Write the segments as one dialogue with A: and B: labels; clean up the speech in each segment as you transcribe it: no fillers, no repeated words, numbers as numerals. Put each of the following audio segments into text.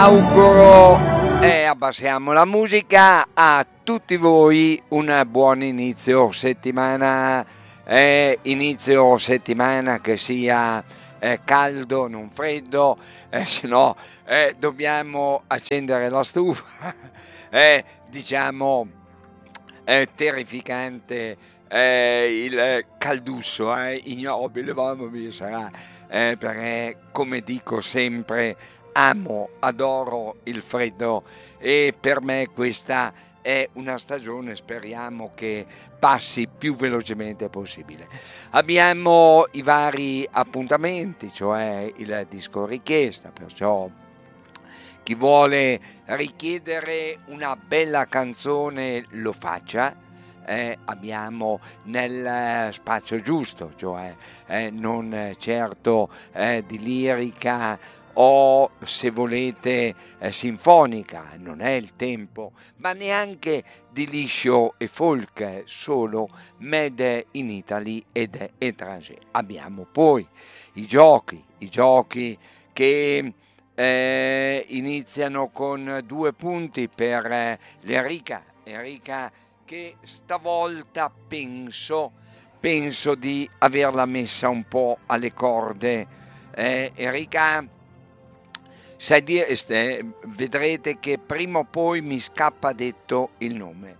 A: Auguro e abbassiamo la musica a tutti voi un buon inizio settimana, inizio settimana che sia caldo, non freddo, se no dobbiamo accendere la stufa, diciamo terrificante il caldusso, ignobile, mamma mia sarà, perché come dico sempre adoro il freddo e per me questa è una stagione, speriamo che passi più velocemente possibile. Abbiamo i vari appuntamenti, cioè il disco richiesta, perciò chi vuole richiedere una bella canzone lo faccia. Abbiamo nel spazio giusto, cioè non certo di lirica o se volete sinfonica, non è il tempo, ma neanche di liscio e folk, solo made in Italy ed étranger. Abbiamo poi i giochi che iniziano con 2 punti per l'Enrica che stavolta penso di averla messa un po' alle corde. Enrica, vedrete che prima o poi mi scappa detto il nome.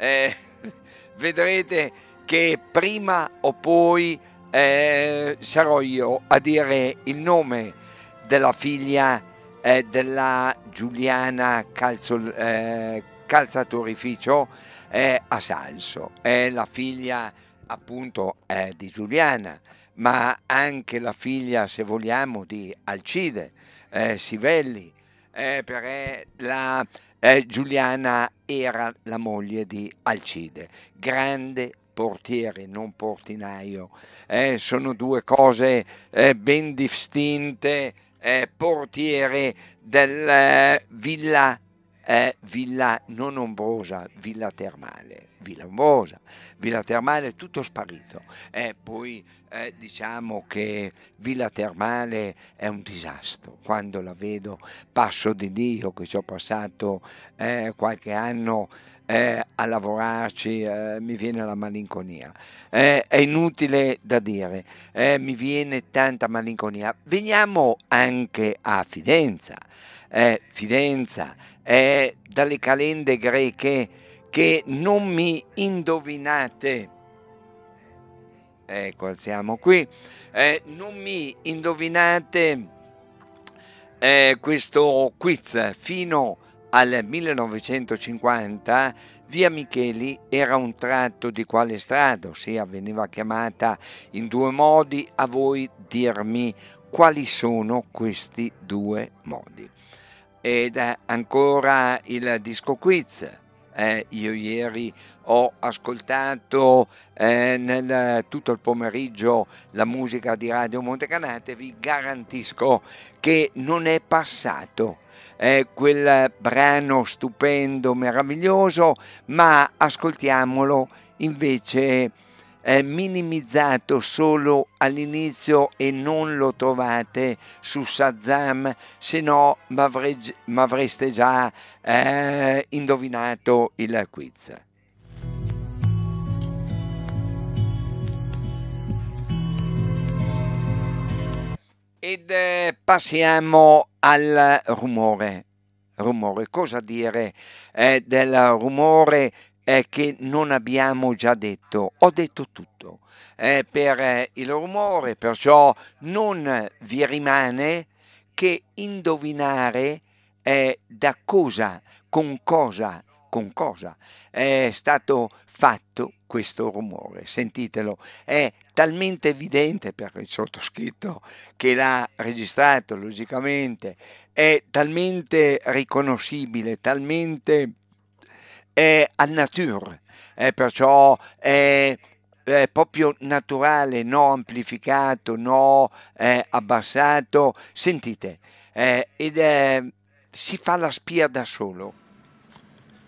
A: Vedrete che prima o poi sarò io a dire il nome della figlia della Giuliana calzatorificio a Salso. È la figlia appunto di Giuliana, ma anche la figlia, se vogliamo, di Alcide Sivelli, perché la Giuliana era la moglie di Alcide, grande portiere, non portinaio, sono 2 cose ben distinte. Portiere del Villa non Ombrosa, Villa Termale, Villa Ombrosa, Villa Termale tutto sparito. Poi diciamo che Villa Termale è un disastro, quando la vedo passo di lì, io che ci ho passato qualche anno a lavorarci, mi viene la malinconia. È inutile da dire, mi viene tanta malinconia. Veniamo anche a Fidenza. Fidenza è dalle calende greche che non mi indovinate. Ecco, siamo qui. Non mi indovinate questo quiz fino al 1950. Via Micheli era un tratto di quale strada, ossia veniva chiamata in 2 modi, a voi dirmi quali sono questi 2 modi. Ed ancora il disco quiz. Io ieri ho ascoltato nel tutto il pomeriggio la musica di Radio Montecanate, vi garantisco che non è passato quel brano stupendo, meraviglioso, ma ascoltiamolo invece minimizzato solo all'inizio e non lo trovate su Shazam, se no m'avreste già indovinato il quiz. Ed passiamo al rumore. Cosa dire del rumore che non abbiamo già detto? Ho detto tutto per il rumore, perciò non vi rimane che indovinare da cosa, con cosa è stato fatto questo rumore. Sentitelo, è talmente evidente per il sottoscritto che l'ha registrato, logicamente, è talmente riconoscibile, talmente a nature, perciò è proprio naturale, no amplificato, no abbassato. Sentite, ed si fa la spia da solo.